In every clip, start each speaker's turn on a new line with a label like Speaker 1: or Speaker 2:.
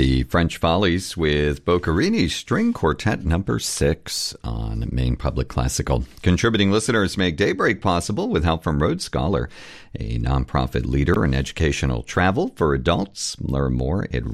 Speaker 1: The French Follies with Boccherini's String Quartet number 6 on Maine Public Classical. Contributing listeners make Daybreak possible with help from Road Scholar, a nonprofit leader in educational travel for adults. Learn more at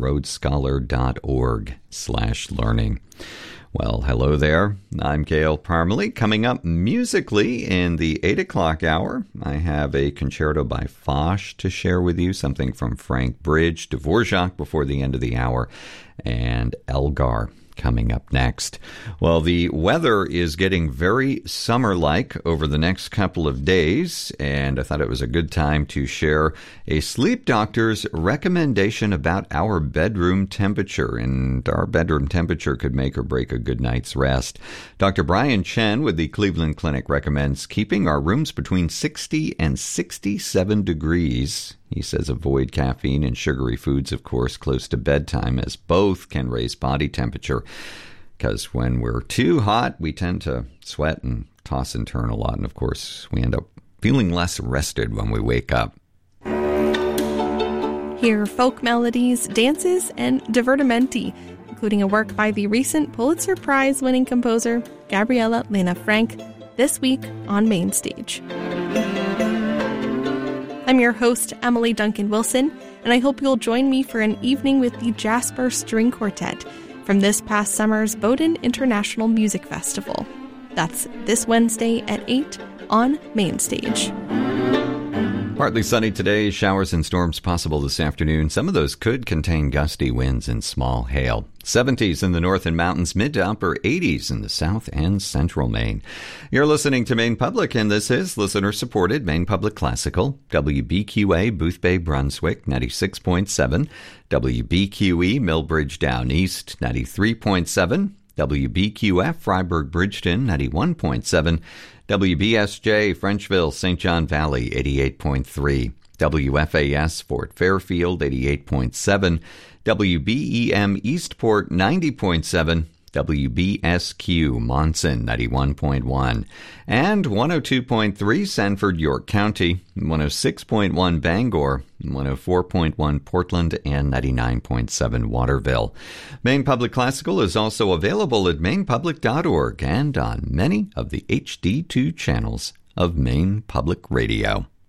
Speaker 1: roadscholar.org/learning. Well, hello there. I'm Gail Parmalee. Coming up musically in the 8 o'clock hour, I have a concerto by Foch to share with you, something from Frank Bridge, Dvorak before the end of the hour, and Elgar coming up next. Well, the weather is getting very summer-like over the next couple of days, and I thought it was a good time to share a sleep doctor's recommendation about our bedroom temperature, and our bedroom temperature could make or break a good night's rest. Dr. Brian Chen with the Cleveland Clinic recommends keeping our rooms between 60 and 67 degrees. He says avoid caffeine and sugary foods, of course, close to bedtime, as both can raise body temperature. Because when we're too hot, we tend to sweat and toss and turn a lot. And, of course, we end up feeling less rested when we wake up.
Speaker 2: Hear folk melodies, dances, and divertimenti, including a work by the recent Pulitzer Prize-winning composer Gabriela Lena Frank, this week on Main Stage. I'm your host, Emily Duncan Wilson, and I hope you'll join me for an evening with the Jasper String Quartet from this past summer's Bowdoin International Music Festival. That's this Wednesday at 8 on Main Stage.
Speaker 1: Partly sunny today, showers and storms possible this afternoon. Some of those could contain gusty winds and small hail. 70s in the north and mountains, mid to upper 80s in the south and central Maine. You're listening to Maine Public, and this is listener-supported Maine Public Classical. WBQA, Boothbay, Brunswick, 96.7. WBQE, Millbridge Down East, 93.7. WBQF, Freiburg, Bridgeton, 91.7. WBSJ, Frenchville, St. John Valley, 88.3. WFAS, Fort Fairfield, 88.7. WBEM, Eastport, 90.7. WBSQ, Monson, 91.1. And 102.3, Sanford, York County, 106.1, Bangor, 104.1, Portland, and 99.7, Waterville. Maine Public Classical is also available at mainepublic.org and on many of the HD2 channels of Maine Public Radio.